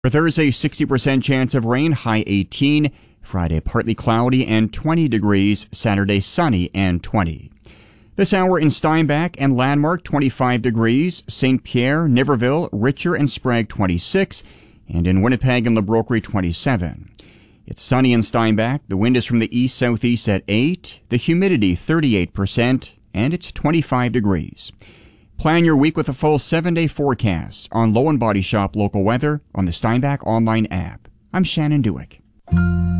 For Thursday, 60% chance of rain, high 18. Friday, partly cloudy and 20 degrees. Saturday, sunny and 20. This hour in Steinbach and Landmark, 25 degrees. St. Pierre, Niverville, Richer and Sprague, 26. And in Winnipeg and LeBrokery, 27. It's sunny in Steinbach. The wind is from the east-southeast at 8. The humidity, 38%. And it's 25 degrees. Plan your week with a full 7-day forecast on Low and Body Shop local weather on the Steinbach online app. I'm Shannon Dewick.